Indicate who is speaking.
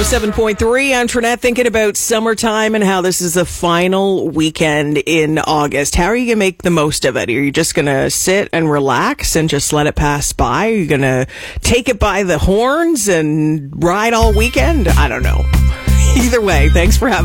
Speaker 1: 7.3, I'm Trinette, thinking about summertime and how this is the final weekend in August. How are you going to make the most of it? Are you just going to sit and relax and just let it pass by? Are you going to take it by the horns and ride all weekend? I don't know. Either way, thanks for having